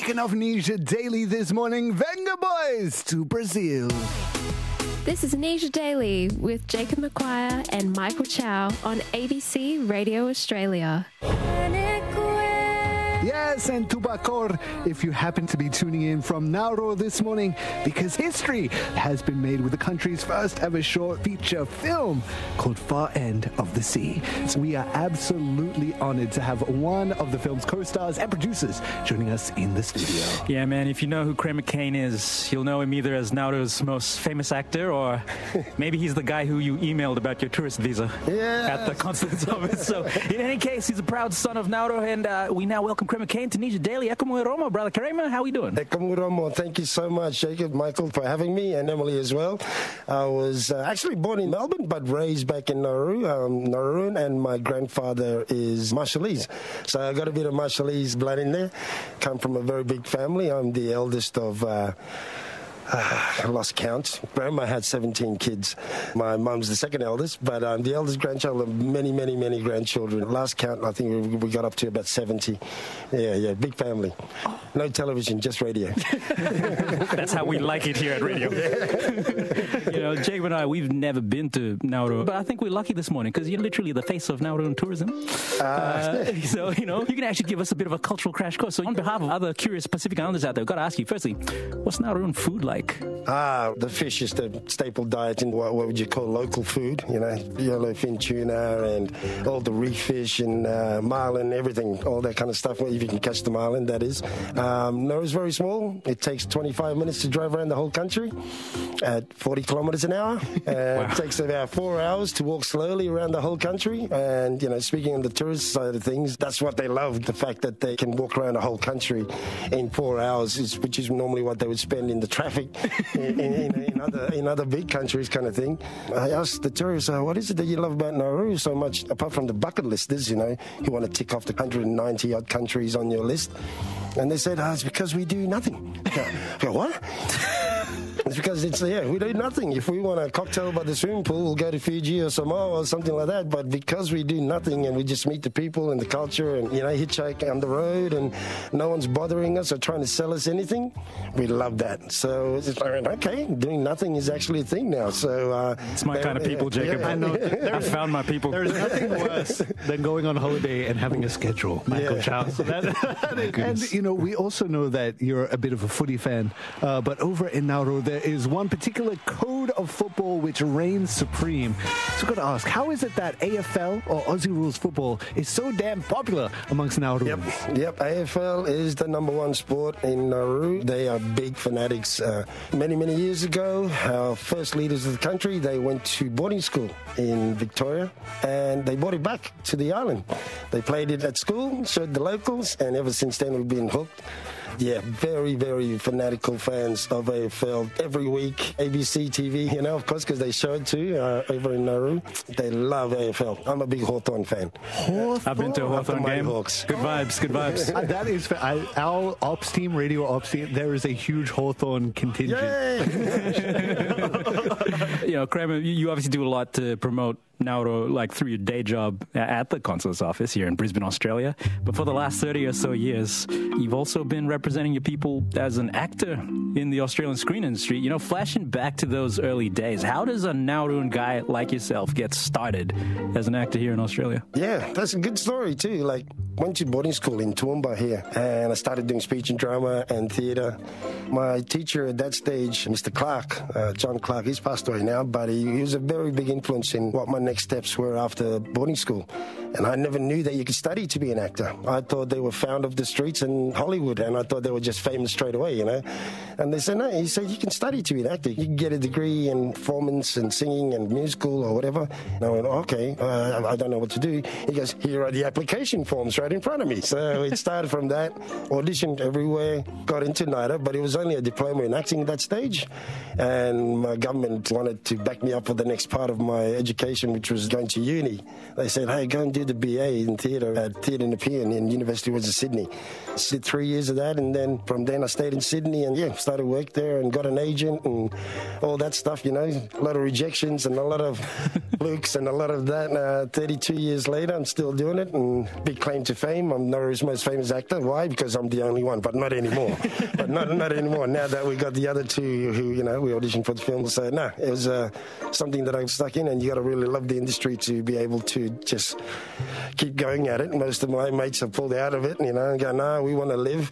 Kicking off Nisha Daily this morning, Venga Boys to Brazil. This is Nisha Daily with Jacob McQuire and Michael Chow on ABC Radio Australia. Yes, and Tubacor, if you happen to be tuning in from Nauru this morning, because history has been made with the country's first ever short feature film called Far End of the Sea. So we are absolutely honored to have one of the film's co-stars and producers joining us in the studio. Yeah, man, if you know who Craig McCain is, you'll know him either as Nauru's most famous actor, or maybe he's the guy who you emailed about your tourist visa at the consulate's office. So in any case, he's a proud son of Nauru, and we now welcome Craig McCain to Nisha Daily. Ekamueromo, brother Karema, how are we doing? Ekamueromo, thank you so much, Jacob, Michael, for having me, and Emily as well. I was actually born in Melbourne, but raised back in Nauru, and my grandfather is Marshallese. So I got a bit of Marshallese blood in there. Come from a very big family. I'm the eldest of... I lost count. Grandma had 17 kids. My mum's the second eldest, but the eldest grandchild of many, many, many grandchildren. Last count, I think we got up to about 70. Yeah, big family. No television, just radio. That's how we like it here at radio. You know, Jacob and I, we've never been to Nauru, but I think we're lucky this morning because you're literally the face of Nauruan tourism. So, you know, you can actually give us a bit of a cultural crash course. So on behalf of other curious Pacific Islanders out there, I've got to ask you, firstly, what's Nauruan food like? The fish is the staple diet in what would you call local food, you know, yellowfin tuna and all the reef fish and marlin, everything, all that kind of stuff, if you can catch the marlin, that is. Nauru's very small. It takes 25 minutes to drive around the whole country at 40 kilometers an hour. Wow. It takes about 4 hours to walk slowly around the whole country. And, you know, speaking on the tourist side of things, that's what they love, the fact that they can walk around the whole country in 4 hours, which is normally what they would spend in the traffic in other big countries, kind of thing. I asked the tourists, what is it that you love about Nauru so much, apart from the bucket listers, you know, you want to tick off the 190 odd countries on your list? And they said, it's because we do nothing. I go, what? It's because we do nothing. If we want a cocktail by the swimming pool, we'll go to Fiji or Samoa or something like that. But because we do nothing and we just meet the people and the culture and, you know, hitchhike on the road and no one's bothering us or trying to sell us anything, we love that. So it's like, okay, doing nothing is actually a thing now. So it's my kind of people, Jacob. I know. I found my people. There's nothing worse than going on holiday and having a schedule, Michael Chow. So and, you know, we also know that you're a bit of a footy fan, but over in Nauru, there is one particular code of football which reigns supreme. So I've got to ask, how is it that AFL or Aussie Rules football is so damn popular amongst Nauruans? Yep. AFL is the number one sport in Nauru. They are big fanatics. Many, many years ago, our first leaders of the country, they went to boarding school in Victoria and they brought it back to the island. They played it at school, showed the locals, and ever since then we've been hooked. Yeah, very, very fanatical fans of AFL. Every week, ABC TV, you know, of course, because they show it too over in Nauru. They love AFL. I'm a big Hawthorn fan. I've been to a Hawthorn game. Hawks. Good vibes. That is, our ops team, radio ops team, there is a huge Hawthorn contingent. You know, Kramer, you obviously do a lot to promote Nauru, like through your day job at the consulate's office here in Brisbane, Australia. But for the last 30 or so years, you've also been representing your people as an actor in the Australian screen industry. You know, flashing back to those early days, how does a Nauruan guy like yourself get started as an actor here in Australia? Yeah, that's a good story too. Like, went to boarding school in Toowoomba here, and I started doing speech and drama and theatre. My teacher at that stage, Mr. Clark, John Clark, he's passed away now, but he was a very big influence in what my next steps were after boarding school. And I never knew that you could study to be an actor. I thought they were found off the streets in Hollywood, and I thought they were just famous straight away, you know. And they said, no, he said, you can study to be an actor. You can get a degree in performance and singing and musical or whatever. And I went, okay, I don't know what to do. He goes, here are the application forms right in front of me. So it started from that, auditioned everywhere, got into NIDA, but it was only a diploma in acting at that stage. And my government wanted to back me up for the next part of my education, which was going to uni. They said, hey, go and do the BA in theatre at Theatre Nepean in University of Western Sydney. I did 3 years of that, and then from then I stayed in Sydney and, started work there and got an agent and all that stuff, a lot of rejections and a lot of flukes and a lot of that. 32 years later, I'm still doing it, and big claim to fame. I'm Nauru's most famous actor. Why? Because I'm the only one, but not anymore. But not anymore. Now that we got the other two who, we auditioned for the film, so no, it was something that I'm stuck in, and you got to really love the industry to be able to just keep going at it. Most of my mates have pulled out of it, and go, no, we want to live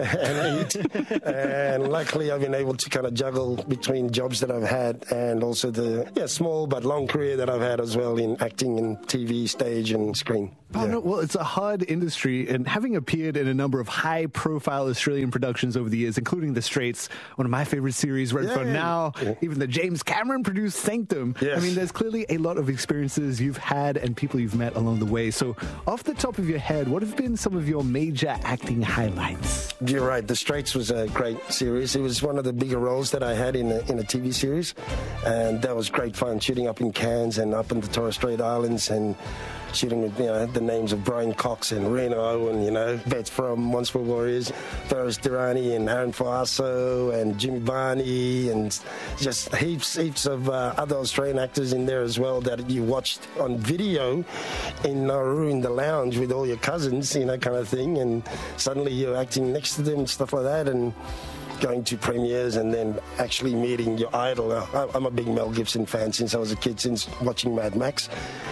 and eat. And luckily, I've been able to kind of juggle between jobs that I've had and also the small but long career that I've had as well in acting and TV, stage, and screen. Oh, no, well, it's a hard industry, and having appeared in a number of high-profile Australian productions over the years, including The Straits, one of my favorite series right from now, even the James Cameron-produced Sanctum. Yes. I mean, there's clearly a lot of experiences you've had and people you've met along the way. So, off the top of your head, what have been some of your major acting highlights? You're right. The Straits was a great series. It was one of the bigger roles that I had in a TV series, and that was great fun, shooting up in Cairns and up in the Torres Strait Islands and shooting with, the names of Brian Cox and Reno Owen, vets from Once Were Warriors, Ferris Durrani and Aaron Foaso and Jimmy Barney, and just heaps of other Australian actors in there as well that you watched on video in Nauru in the lounge with all your cousins, kind of thing, and suddenly you're acting next to them and stuff like that, and going to premieres and then actually meeting your idol. I'm a big Mel Gibson fan since I was a kid, since watching Mad Max.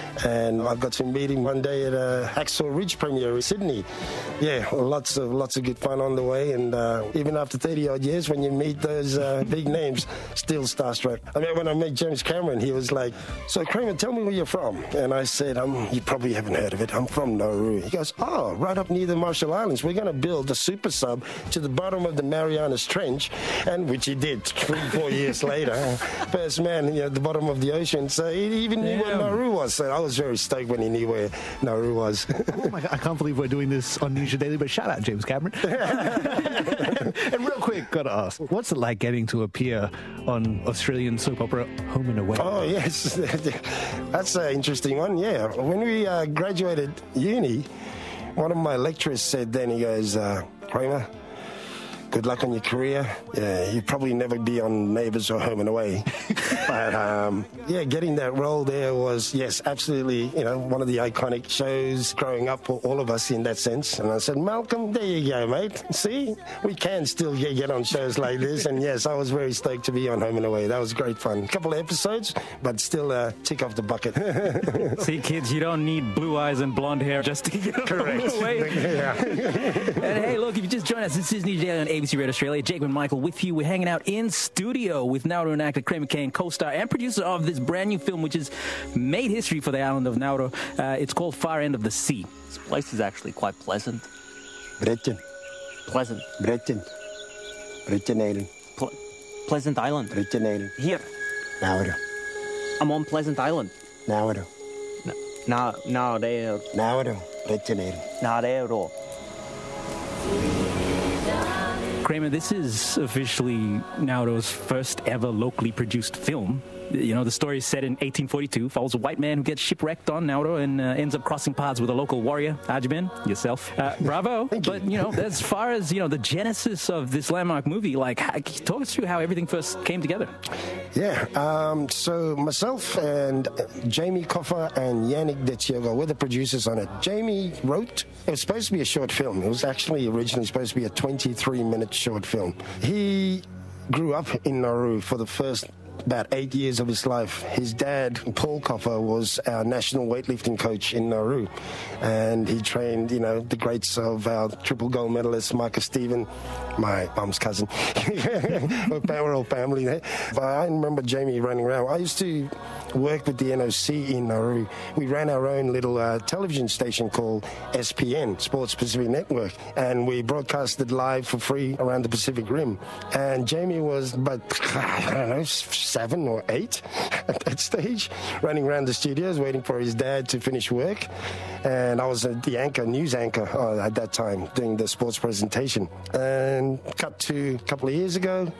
And I got to meet him one day at a Hacksaw Ridge premiere in Sydney. Yeah, lots of good fun on the way. And even after 30-odd years, when you meet those big names, still starstruck. I mean, when I met James Cameron, he was like, so Kramer, tell me where you're from. And I said, you probably haven't heard of it. I'm from Nauru. He goes, oh, right up near the Marshall Islands. We're going to build a super sub to the bottom of the Marianas Trench, and which he did 3-4 years later. First man, at the bottom of the ocean. So he even knew where Nauru was. So I was very stoked when he knew where Nauru was. Oh my God, I can't believe we're doing this on Ninja Daily, but shout out James Cameron. And real quick, gotta ask, what's it like getting to appear on Australian soap opera Home and Away? Oh, yes. That's an interesting one, yeah. When we graduated uni, one of my lecturers said then, he goes, Kramer, good luck on your career. Yeah, you'll probably never be on Neighbours or Home and Away. But, getting that role there was, yes, absolutely, one of the iconic shows growing up for all of us in that sense. And I said, Malcolm, there you go, mate. See, we can still get on shows like this. And, yes, I was very stoked to be on Home and Away. That was great fun. A couple of episodes, but still a tick off the bucket. See, kids, you don't need blue eyes and blonde hair just to get Correct. Home and Away. Yeah. And, hey, look, if you just joined us, this is Ninja Daily on ABC Radio Australia. Jake and Michael with you. We're hanging out in studio with Nauru actor Kramer Kane, co-star and producer of this brand new film, which has made history for the island of Nauru. It's called Far End of the Sea. This place is actually quite pleasant. Breton. Pleasant. Breton. Breton Island. Pleasant Island. Breton Island. Here. Nauru. I'm on Pleasant Island. Nauru. Nauru. Nauru. Breton Island. Nauru. Kramer, this is officially Nauru's first ever locally produced film. The story is set in 1842, follows a white man who gets shipwrecked on Nauru and ends up crossing paths with a local warrior, Ajman, yourself. Bravo. But, as far as, the genesis of this landmark movie, talk us through how everything first came together. Yeah, so myself and Jamie Coffer and Yannick Detiogo were the producers on it. Jamie wrote, it was supposed to be a short film. It was actually originally supposed to be a 23-minute short film. He grew up in Nauru for the first about 8 years of his life. His dad, Paul Coffer, was our national weightlifting coach in Nauru, and he trained, the greats of our triple gold medalist, Marcus Stephen, my mum's cousin. We're all family there. But I remember Jamie running around. I used to work with the NOC in Nauru. We ran our own little television station called SPN, Sports Pacific Network, and we broadcasted live for free around the Pacific Rim. And Jamie was about, 7 or 8 at that stage, running around the studios waiting for his dad to finish work. And I was the news anchor at that time, doing the sports presentation. And cut to a couple of years ago,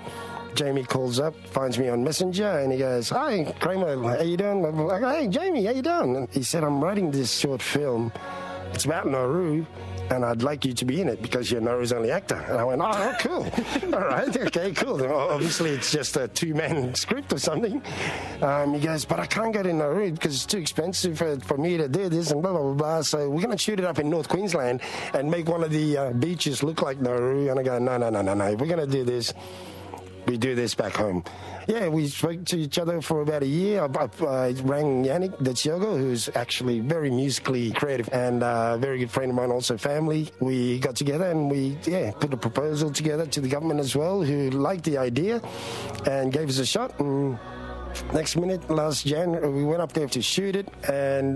Jamie calls up, finds me on Messenger, and he goes, "Hi, Kramer, how you doing?" I'm like, "Hey, Jamie, how you doing?" And he said, "I'm writing this short film. It's about Nauru, and I'd like you to be in it because you're Nauru's only actor." And I went, "Oh, cool. All right, okay, cool." Well, obviously, it's just a 2-man script or something. He goes, "But I can't go to Nauru because it's too expensive for me to do this and blah, blah, blah, blah. So we're going to shoot it up in North Queensland and make one of the beaches look like Nauru." And I go, no. If we're going to do this, we do this back home. Yeah, we spoke to each other for about a year. I rang Yannick Detsiogo, who's actually very musically creative and a very good friend of mine, also family. We got together and we put a proposal together to the government as well, who liked the idea and gave us a shot. And next minute, last January, we went up there to shoot it, and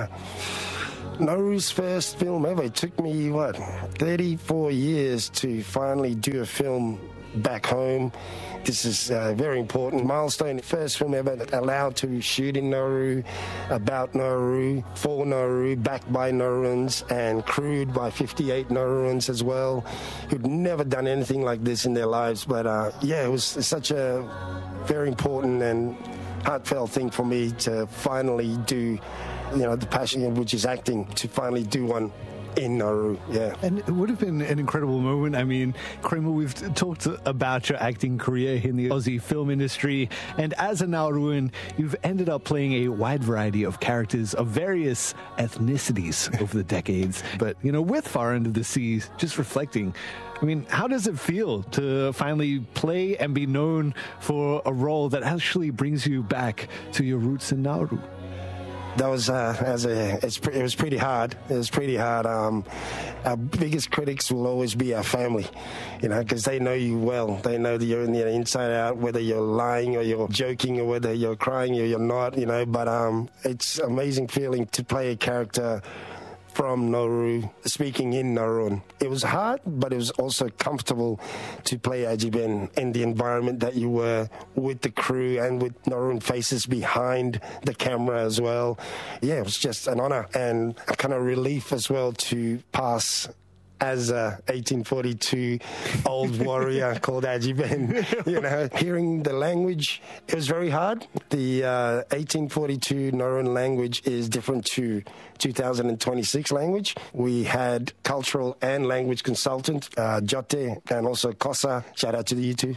Nauru's first film ever. It took me, 34 years to finally do a film back home. This is a very important milestone. First film ever allowed to shoot in Nauru, about Nauru, for Nauru, backed by Nauruans, and crewed by 58 Nauruans as well, who'd never done anything like this in their lives. But it was such a very important and heartfelt thing for me to finally do, the passion, which is acting, to finally do one in Nauru, yeah. And it would have been an incredible moment. I mean, Kramer, we've talked about your acting career in the Aussie film industry, and as a Nauruan, you've ended up playing a wide variety of characters of various ethnicities over the decades. But, with Far End of the Sea, just reflecting, I mean, how does it feel to finally play and be known for a role that actually brings you back to your roots in Nauru? That was it was pretty hard. It was pretty hard. Our biggest critics will always be our family, because they know you well. They know that you're in the inside out, whether you're lying or you're joking or whether you're crying or you're not. But it's an amazing feeling to play a character from Nauru, speaking in Nauruan. It was hard, but it was also comfortable to play Ajiben in the environment that you were, with the crew and with Nauruan faces behind the camera as well. Yeah, it was just an honor and a kind of relief as well to pass as a 1842 old warrior called Ajiben. Hearing the language, it was very hard. The 1842 Nauruan language is different to 2026 language. We had cultural and language consultant, Jote, and also Kosa. Shout out to you two.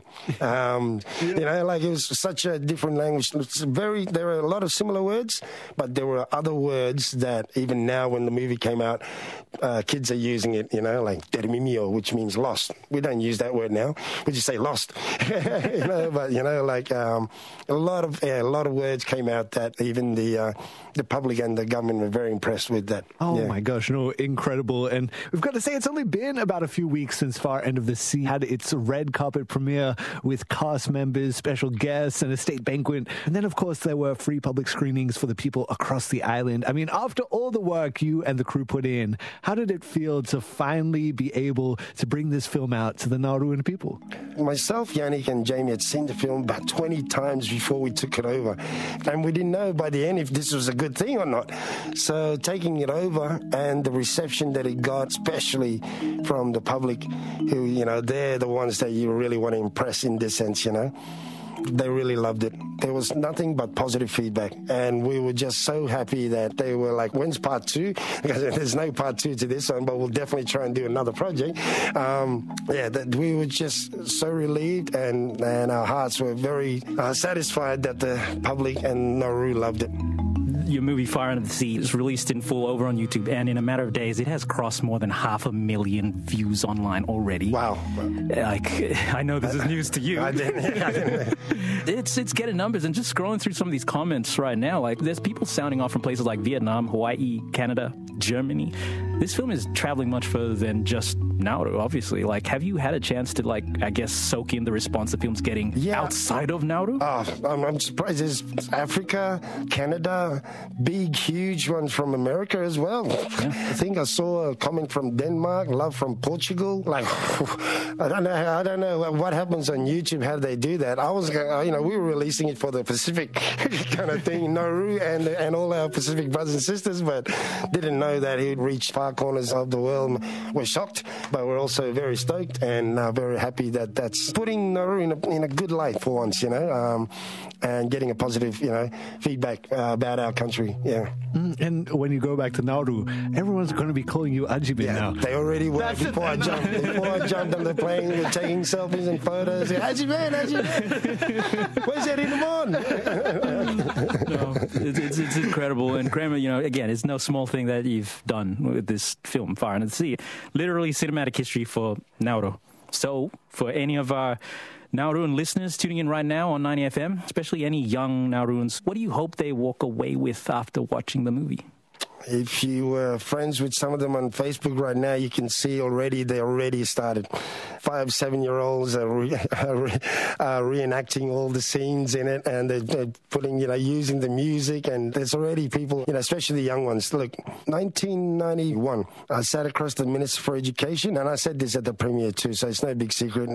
It was such a different language. There were a lot of similar words, but there were other words that even now when the movie came out, kids are using it, like termimio, which means lost. We don't use that word now. We just say lost. But a lot of words came out that even the public and the government were very impressed with that. Oh my gosh, incredible. And we've got to say, it's only been about a few weeks since Far End of the Sea had its red carpet premiere with cast members, special guests, and a state banquet. And then, of course, there were free public screenings for the people across the island. I mean, after all the work you and the crew put in, how did it feel to finally be able to bring this film out to the Nauruan people? Myself, Yannick, and Jamie had seen the film about 20 times before we took it over. And we didn't know by the end if this was a good thing or not. So taking it over and the reception that it got, especially from the public, who, they're the ones that you really want to impress in this sense, They really loved it. There was nothing but positive feedback. And we were just so happy that they were like, when's part 2? Because there's no part 2 to this one, but we'll definitely try and do another project. That we were just so relieved and our hearts were very satisfied that the public and Nauru loved it. Your movie Far End of the Sea is released in full over on YouTube, and in a matter of days, it has crossed more than 500,000 views online already. Wow! I know this is news to you. I didn't. It's getting numbers, and just scrolling through some of these comments right now, there's people sounding off from places like Vietnam, Hawaii, Canada, Germany. This film is traveling much further than just Nauru, obviously. Have you had a chance to, soak in the response the film's getting outside of Nauru? I'm surprised. There's Africa, Canada, big, huge ones from America as well. Yeah. I think I saw a comment from Denmark, love from Portugal. I don't know what happens on YouTube, how they do that. I was, we were releasing it for the Pacific kind of thing, Nauru and all our Pacific brothers and sisters, but didn't know that it would reach far far corners of the world. We're shocked, but we're also very stoked and very happy that that's putting Nauru in a good light for once, and getting a positive, feedback about our country. Yeah. And when you go back to Nauru, everyone's going to be calling you Ajibin now. They already were before I jumped. Before I jumped on the plane, we're taking selfies and photos. Ajibin. Where's that in the morning? No, it's incredible. And Kramer, again, it's no small thing that you've done with this film, Fire and the Sea. Literally cinematic history for Nauru. So for any of our Nauruan listeners tuning in right now on 90 FM, especially any young Nauruans, what do you hope they walk away with after watching the movie? If you were friends with some of them on Facebook right now, you can see already they already started. 5-7-year-olds are reenacting all the scenes in it, and they're putting, using the music, and there's already people, especially the young ones. Look, 1991, I sat across the Minister for Education, and I said this at the premiere too, so it's no big secret.